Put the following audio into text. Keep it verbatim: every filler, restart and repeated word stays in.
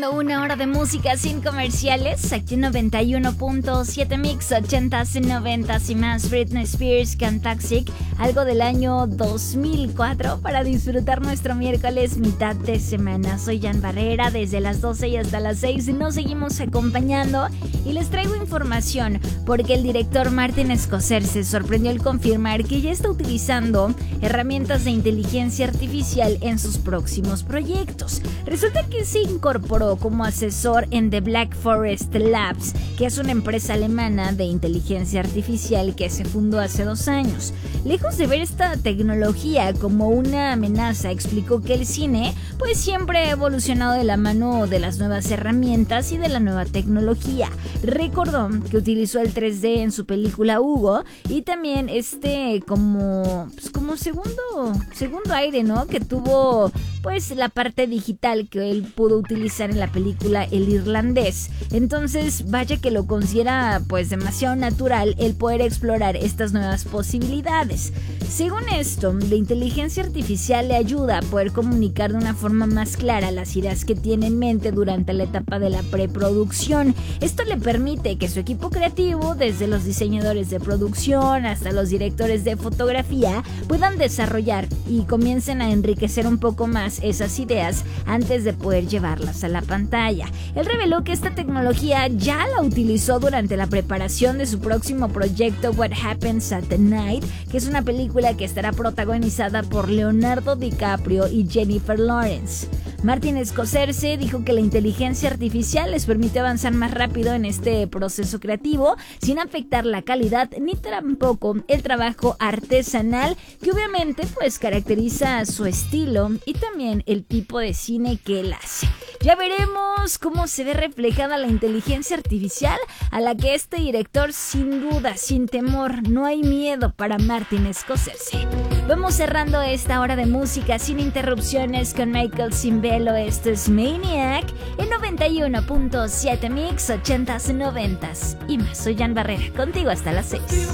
Una hora de música sin comerciales, aquí en noventa y uno punto siete Mix, ochentas y noventas y más. Britney Spears con Toxic, algo del año dos mil cuatro, para disfrutar nuestro miércoles mitad de semana. Soy Jan Barrera, desde las doce y hasta las seis nos seguimos acompañando y les traigo información porque el director Martin Scorsese sorprendió al confirmar que ya está utilizando herramientas de inteligencia artificial en sus próximos proyectos. Resulta que se incorporó como asesor en The Black Forest Labs, que es una empresa alemana de inteligencia artificial que se fundó hace dos años. Lejos de ver esta tecnología como una amenaza, explicó que el cine pues siempre ha evolucionado de la mano de las nuevas herramientas y de la nueva tecnología. Recordó que utilizó el tres D en su película Hugo y también este como, pues como segundo, segundo aire, ¿no? Que tuvo pues la parte digital que él pudo utilizar en la película El Irlandés. Entonces, vaya que lo considera pues demasiado natural el poder explorar estas nuevas posibilidades. Según esto, la inteligencia artificial le ayuda a poder comunicar de una forma más clara las ideas que tiene en mente durante la etapa de la preproducción. Esto le permite que su equipo creativo, desde los diseñadores de producción hasta los directores de fotografía, puedan desarrollar y comiencen a enriquecer un poco más esas ideas antes de poder llevarlas a la pantalla. Él reveló que esta tecnología ya la utilizó durante la preparación de su próximo proyecto What Happens at Night, que es una película que estará protagonizada por Leonardo DiCaprio y Jennifer Lawrence. Martin Scorsese dijo que la inteligencia artificial les permite avanzar más rápido en este proceso creativo sin afectar la calidad ni tampoco el trabajo artesanal que obviamente pues caracteriza su estilo y también el tipo de cine que él hace. Ya veremos cómo se ve reflejada la inteligencia artificial a la que este director sin duda, sin temor, no hay miedo para Martin Scorsese. Vamos cerrando esta hora de música sin interrupciones con Michael Cimbello. Esto es Maniac en noventa y uno punto siete Mix, ochentas y noventas y más. Soy Jan Barrera, contigo hasta las seis.